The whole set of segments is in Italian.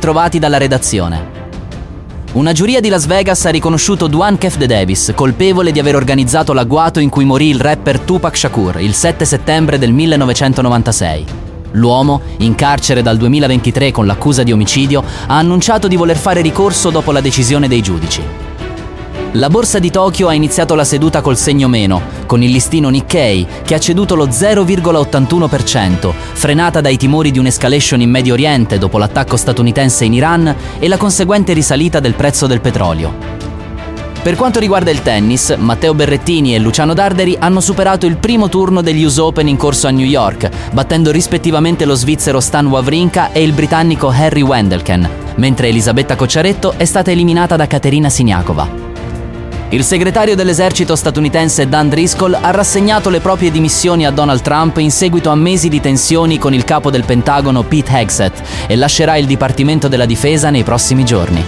ritrovati dalla redazione. Una giuria di Las Vegas ha riconosciuto Duane Kefde Davis colpevole di aver organizzato l'agguato in cui morì il rapper Tupac Shakur il 7 settembre del 1996. L'uomo, in carcere dal 2023 con l'accusa di omicidio, ha annunciato di voler fare ricorso dopo la decisione dei giudici. La borsa di Tokyo ha iniziato la seduta col segno meno, con il listino Nikkei che ha ceduto lo 0,81%, frenata dai timori di un'escalation in Medio Oriente dopo l'attacco statunitense in Iran e la conseguente risalita del prezzo del petrolio. Per quanto riguarda il tennis, Matteo Berrettini e Luciano Darderi hanno superato il primo turno degli US Open in corso a New York, battendo rispettivamente lo svizzero Stan Wawrinka e il britannico Harry Wendelken, mentre Elisabetta Cocciaretto è stata eliminata da Katerina Siniakova. Il segretario dell'esercito statunitense Dan Driscoll ha rassegnato le proprie dimissioni a Donald Trump in seguito a mesi di tensioni con il capo del Pentagono Pete Hegseth e lascerà il Dipartimento della Difesa nei prossimi giorni.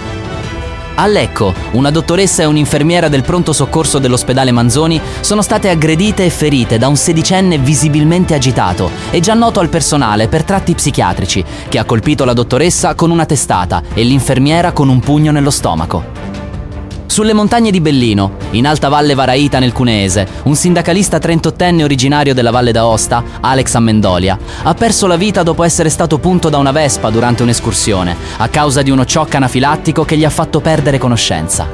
A Lecco, una dottoressa e un'infermiera del pronto soccorso dell'ospedale Manzoni sono state aggredite e ferite da un sedicenne visibilmente agitato e già noto al personale per tratti psichiatrici, che ha colpito la dottoressa con una testata e l'infermiera con un pugno nello stomaco. Sulle montagne di Bellino, in Alta Valle Varaita nel Cuneese, un sindacalista 38enne originario della Valle d'Aosta, Alex Amendolia, ha perso la vita dopo essere stato punto da una vespa durante un'escursione, a causa di uno shock anafilattico che gli ha fatto perdere conoscenza.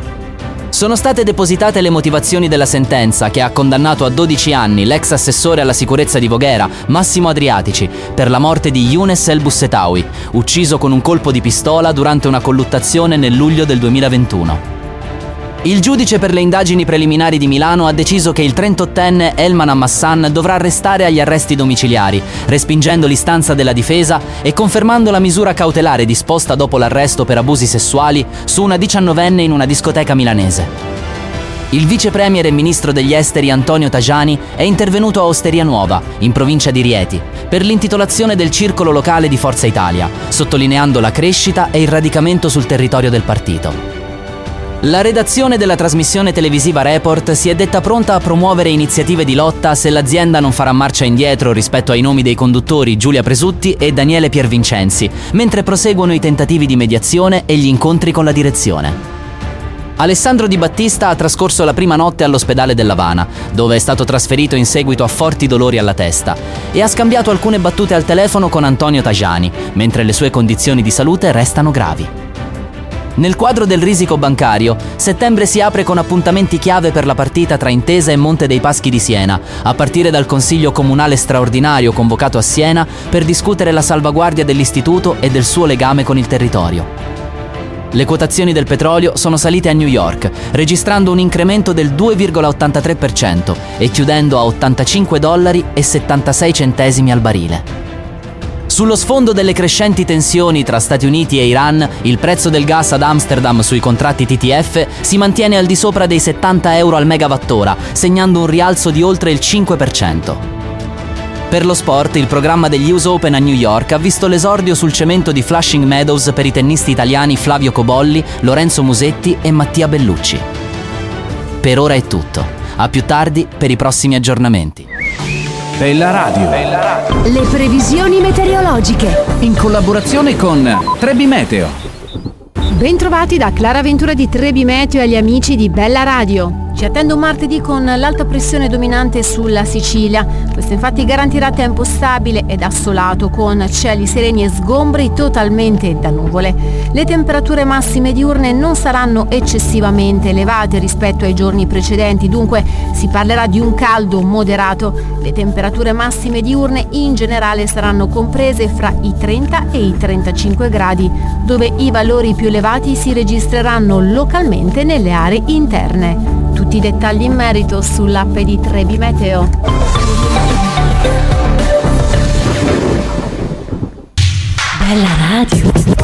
Sono state depositate le motivazioni della sentenza che ha condannato a 12 anni l'ex assessore alla sicurezza di Voghera, Massimo Adriatici, per la morte di Younes El Bussetawi, ucciso con un colpo di pistola durante una colluttazione nel luglio del 2021. Il giudice per le indagini preliminari di Milano ha deciso che il 38enne Elman Amassan dovrà restare agli arresti domiciliari, respingendo l'istanza della difesa e confermando la misura cautelare disposta dopo l'arresto per abusi sessuali su una 19enne in una discoteca milanese. Il vice premier e ministro degli esteri Antonio Tajani è intervenuto a Osteria Nuova, in provincia di Rieti, per l'intitolazione del circolo locale di Forza Italia, sottolineando la crescita e il radicamento sul territorio del partito. La redazione della trasmissione televisiva Report si è detta pronta a promuovere iniziative di lotta se l'azienda non farà marcia indietro rispetto ai nomi dei conduttori Giulia Presutti e Daniele Piervincenzi, mentre proseguono i tentativi di mediazione e gli incontri con la direzione. Alessandro Di Battista ha trascorso la prima notte all'ospedale dell'Havana, dove è stato trasferito in seguito a forti dolori alla testa, e ha scambiato alcune battute al telefono con Antonio Tajani, mentre le sue condizioni di salute restano gravi. Nel quadro del risico bancario, settembre si apre con appuntamenti chiave per la partita tra Intesa e Monte dei Paschi di Siena, a partire dal Consiglio Comunale straordinario convocato a Siena per discutere la salvaguardia dell'istituto e del suo legame con il territorio. Le quotazioni del petrolio sono salite a New York, registrando un incremento del 2,83% e chiudendo a $85,76 al barile. Sullo sfondo delle crescenti tensioni tra Stati Uniti e Iran, il prezzo del gas ad Amsterdam sui contratti TTF si mantiene al di sopra dei €70 al megawattora, segnando un rialzo di oltre il 5%. Per lo sport, il programma degli US Open a New York ha visto l'esordio sul cemento di Flushing Meadows per i tennisti italiani Flavio Cobolli, Lorenzo Musetti e Mattia Bellucci. Per ora è tutto. A più tardi per i prossimi aggiornamenti. Bella Radio. Le previsioni meteorologiche. In collaborazione con Trebi Meteo. Bentrovati da Clara Ventura di Trebi Meteo e agli amici di Bella Radio. Ci attende un martedì con l'alta pressione dominante sulla Sicilia. Questo infatti garantirà tempo stabile ed assolato con cieli sereni e sgombri totalmente da nuvole. Le temperature massime diurne non saranno eccessivamente elevate rispetto ai giorni precedenti, dunque si parlerà di un caldo moderato. Le temperature massime diurne in generale saranno comprese fra i 30 e i 35 gradi, dove i valori più elevati si registreranno localmente nelle aree interne. Tutti i dettagli in merito sull'app di Trebi Meteo. Bella Radio.